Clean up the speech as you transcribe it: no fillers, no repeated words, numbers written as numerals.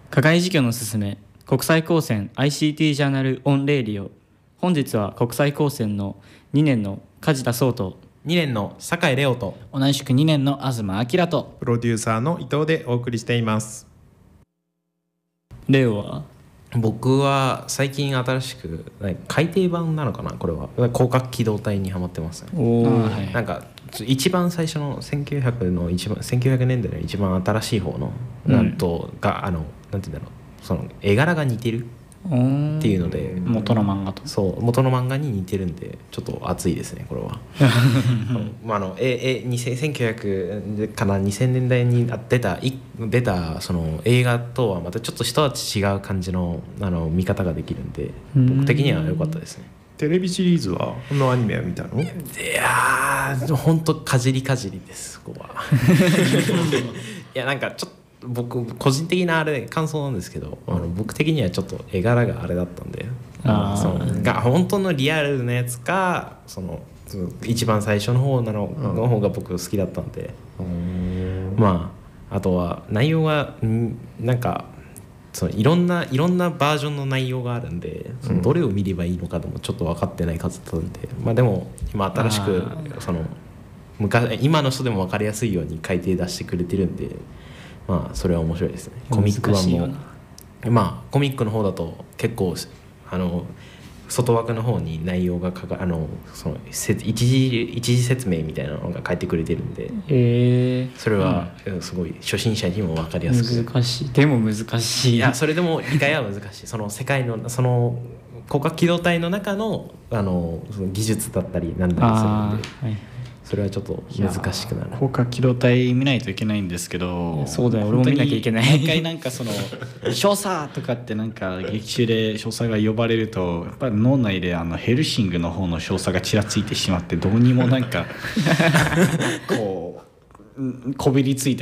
課外授業のすすめ国際高専 ICT ジャーナルオンレーディオ。本日は国際高専の2年の梶田壮と 2年の酒井レオと同じく2年の東明とプロデューサーの伊藤でお送りしています。 レオは僕は最近新しく改訂版なのかな、これは広角機動隊にハマってますね。 はい、 なんか一番最初の1900年代の一番新しい方のなんとがなんて言うんだろう、その絵柄が似てるっていうので、 元の漫画とそう元の漫画に似てるんでちょっと熱いですねこれは。1900から2000年代に出たその映画とはまたちょっと一味違う感じの見方ができるんで、僕的には良かったですね。 テレビシリーズはこのアニメは見たの？ いやーほんとかじりですここは。いやなんかちょっと僕個人的な感想なんですけど、僕的にはちょっと絵柄があれだったんで、そのが本当のリアルなやつかその一番最初の方の方が僕好きだったんで、まああとは内容がなんかそのいろんなバージョンの内容があるんで、そのどれを見ればいいのかでもちょっと分かってない数だったんで、まあでも今新しくその今の人でも分かりやすいように改訂出してくれてるんで、まあそれは面白いですね。コミック版もまあコミックの方だと結構外枠の方に内容がその一時説明みたいなのが書いてくれてるんで、それはすごい初心者にも分かりやすく、 難しい。でも難しい。 いやそれでも理解は難しい。その世界のその広角機動隊の中のその技術だったりなんだりするんで、それはちょっと難しくなる。 広角機動隊見ないといけないんですけど、 そうだよ、俺も見なきゃいけない。 毎回なんかその少佐とかってなんか劇中で少佐が呼ばれるとやっぱり脳内でヘルシングの方の少佐がちらついてしまって、どうにもなんかこうこびりついて